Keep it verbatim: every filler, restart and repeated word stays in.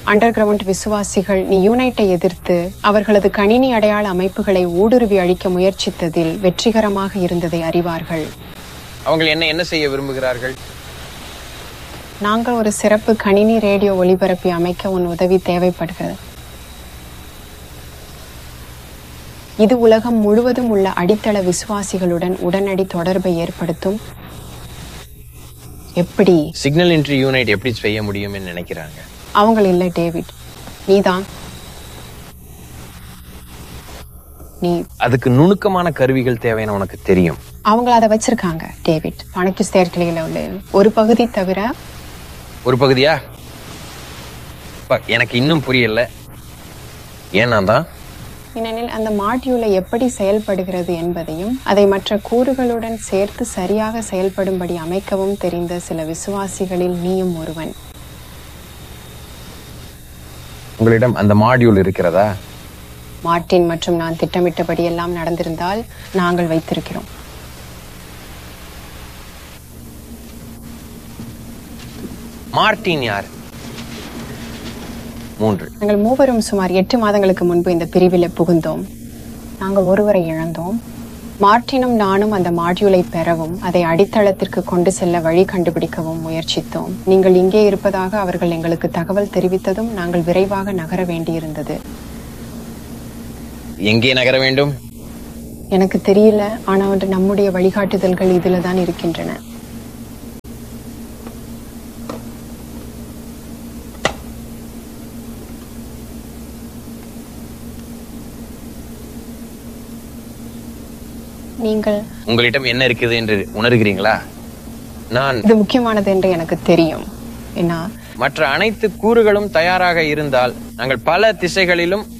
Under ground விசுவாசிகள் நீ யூனைட்டை எதிர்த்து அவர்களது கணினி அடையாள அமைப்புகளை ஊடுருவி அழிக்க முயற்சித்ததில் வெற்றிகரமாக இருந்ததை அறிவார்கள். அவங்க என்ன என்ன செய்ய விரும்புகிறார்கள்? நாங்கள் ஒரு சிறப்பு கணினி ரேடியோ ஒளிபரப்பி அமைக்க உன் உதவி தேவைப்படுகிறது. இது உலகம் முழுவதும் உள்ள அடித்தள விசுவாசிகளுடன் உடனடி தொடர்பை ஏற்படுத்தும். எப்படி சிக்னல் என்ட்ரி யூனிட் எப்படி செய்ய முடியும் நினைக்கிறாங்க? அவங்க இல்லை டேவிட், நீதான். நீ அதுக்கு நுணுக்கமான கருவிகள் தேவைன்னு உனக்கு தெரியும். அவங்க அதை வச்சிருக்காங்க டேவிட். பணக்கு சேர்க்கலையில உள்ள ஒரு பகுதி தவிர. ஒரு பகுதியா? எனக்கு இன்னும் புரியல. ஏன்னா தான் ஏனெனில் அந்த மாட்யூலை எப்படி செயல்படுகிறது என்பதையும் அதை மற்ற கூறுகளுடன் சேர்த்து சரியாக செயல்படும்படி அமைக்கவும் தெரிந்த சில விசுவாசிகளில் நீயும் ஒருவன். உங்களிடம் அந்த மாடியூல் இருக்கிறதா? மார்ட்டின் மற்றும் நான் திட்டமிட்டபடி எல்லாம் நடந்திருந்தால் நாங்கள் வைத்திருக்கிறோம். மார்ட்டின் யார்? மூன்று. நாங்கள் மூவரும் சுமார் எட்டு மாதங்களுக்கு முன்பு இந்த பிரிவில் புகுந்தோம். நாங்கள் ஒருவரை இழந்தோம். மார்ட்டினும் நானும் அந்த மாடியூலை பெறவும் அதை அடித்தளத்திற்கு கொண்டு செல்ல வழி கண்டுபிடிக்கவும் முயற்சித்தோம். நீங்கள் இங்கே இருப்பதாக அவர்கள் எங்களுக்கு தகவல் தெரிவித்ததும் நாங்கள் விரைவாக நகர வேண்டியிருந்தது. எங்கே நகர வேண்டும் எனக்கு தெரியல, ஆனால் நம்முடைய வழிகாட்டுதல்கள் இதுல தான் இருக்கின்றன. நீங்கள் உங்களிடம் என்ன இருக்குது என்று உணர்கிறீங்களா? நான் இது முக்கியமானது என்று எனக்கு தெரியும். என்ன மற்ற அனைத்து கூறுகளும் தயாராக இருந்தால் நாங்கள் பல திசைகளிலும்